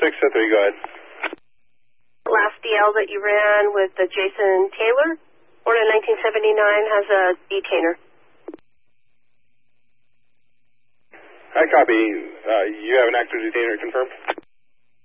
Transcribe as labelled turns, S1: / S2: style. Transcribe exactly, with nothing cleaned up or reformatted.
S1: six oh three, go ahead.
S2: Last D L that you ran with the Jason Taylor, born in nineteen seventy-nine, has a detainer.
S1: I copy. Uh, you have an active detainer confirmed?